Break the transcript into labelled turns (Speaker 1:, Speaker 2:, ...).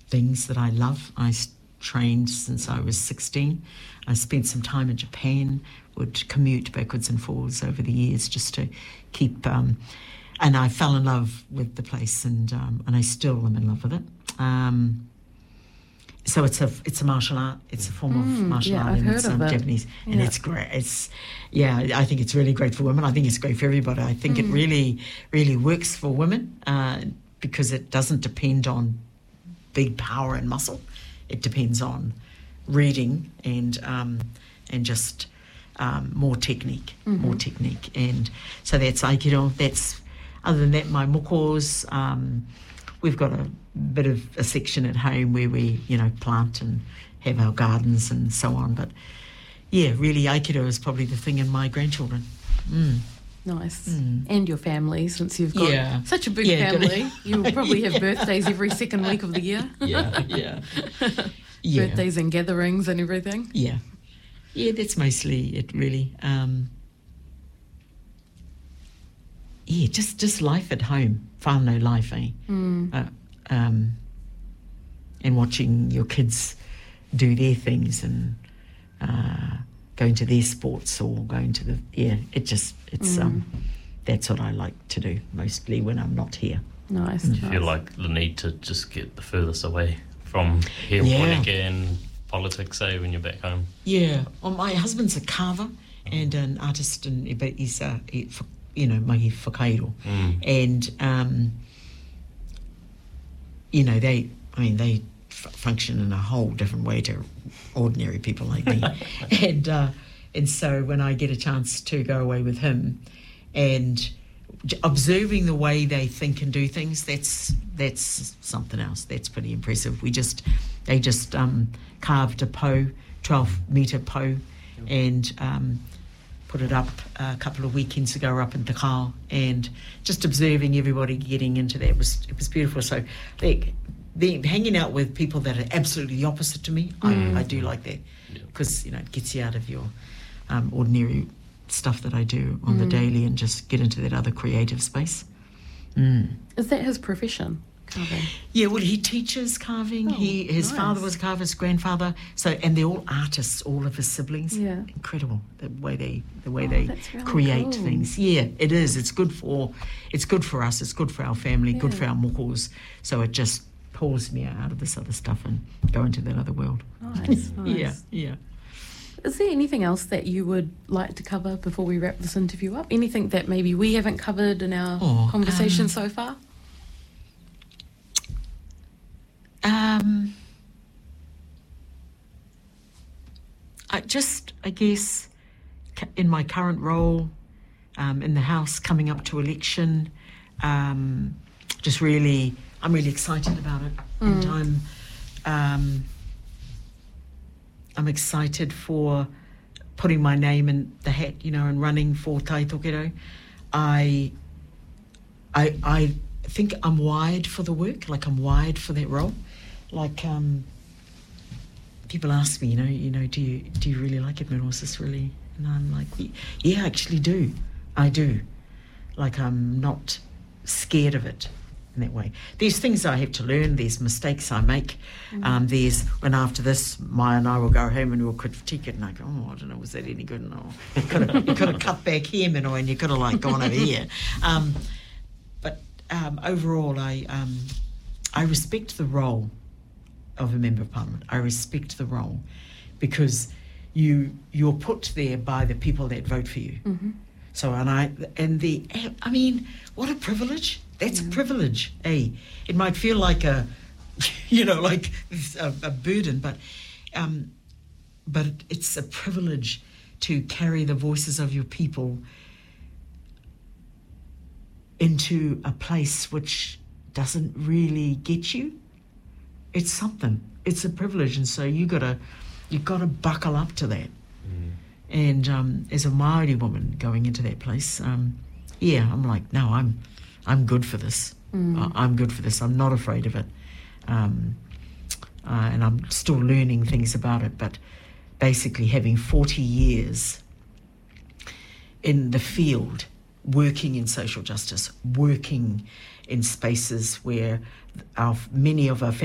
Speaker 1: things that I love. Trained since I was 16. I spent some time in Japan, would commute backwards and forwards over the years just to keep... and I fell in love with the place, and I still am in love with it. So it's a martial art. It's a form of martial art,
Speaker 2: I've
Speaker 1: and
Speaker 2: heard
Speaker 1: it's
Speaker 2: of it.
Speaker 1: Japanese, and it's great. I think it's really great for women. I think it's great for everybody. I think it really, really works for women because it doesn't depend on big power and muscle. It depends on reading and just more technique, and so that's Aikido. That's other than that, my mokos. We've got a bit of a section at home where we, plant and have our gardens and so on. But yeah, really, Aikido is probably the thing in my grandchildren.
Speaker 2: Nice. And your family, since you've got such a big family. You'll probably have birthdays every second week of the year.
Speaker 1: Yeah.
Speaker 2: Birthdays and gatherings and everything.
Speaker 1: Yeah, that's mostly it, really. Just life at home, whānau life, eh? And watching your kids do their things and going to their sports or going to that's what I like to do mostly when I'm not here.
Speaker 2: Nice.
Speaker 3: Do you feel like the need to just get the furthest away from here, and politics, say, when you're back home?
Speaker 1: Yeah. Well, my husband's a carver and an artist, but he's mahi whakairo. And they function in a whole different way to ordinary people like me. And so when I get a chance to go away with him and observing the way they think and do things, that's something else. That's pretty impressive. They just carved a 12-metre po, and put it up a couple of weekends ago up in Te Kao, and just observing everybody getting into that, it was beautiful. So they're hanging out with people that are absolutely the opposite to me. I do like that because it gets you out of your ordinary stuff that I do on the daily and just get into that other creative space.
Speaker 2: Is that his profession, carving?
Speaker 1: Yeah, well, he teaches carving. His father was a carver, his grandfather. So, and they're all artists, all of his siblings. Yeah, incredible the way they really create things. Yeah, it is. It's good for us. It's good for our family. Good for our mokos. So it just pulls me out of this other stuff and go into that other world.
Speaker 2: Nice.
Speaker 1: Yeah.
Speaker 2: Is there anything else that you would like to cover before we wrap this interview up? Anything that maybe we haven't covered in our conversation so far?
Speaker 1: I guess, in my current role in the House coming up to election, I'm really excited about it. And I'm excited for putting my name in the hat, and running for Tai Tokerau. I think I'm wired for the work, like I'm wired for that role. Like people ask me, do you really like it, Mero? Is this really? And I'm like, yeah, I actually do. I do. Like I'm not scared of it in that way. There's things I have to learn. There's mistakes I make. There's when after this, Maya and I will go home and we'll critique it, and I go, I don't know, was that any good? No, you could have cut back here, and you could have gone over here. But overall, I respect the role of a Member of Parliament. I respect the role because you're put there by the people that vote for you. So what a privilege. That's a privilege, eh? It might feel like a burden, but it's a privilege to carry the voices of your people into a place which doesn't really get you. It's something. It's a privilege, and so you've got to buckle up to that. And as a Māori woman going into that place, I'm like, no, I'm good for this. I'm good for this. I'm not afraid of it. And I'm still learning things about it, but basically having 40 years in the field, working in social justice, working in spaces where many of our